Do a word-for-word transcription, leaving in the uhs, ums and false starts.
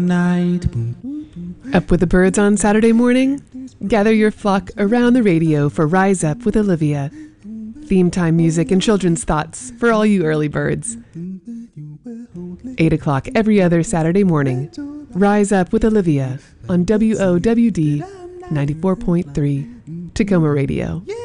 night. Up with the birds on Saturday morning? Gather your flock around the radio for Rise Up with Olivia. Theme time music and children's thoughts for all you early birds. eight o'clock every other Saturday morning. Rise Up with Olivia on W O W D ninety-four point three Tacoma Radio.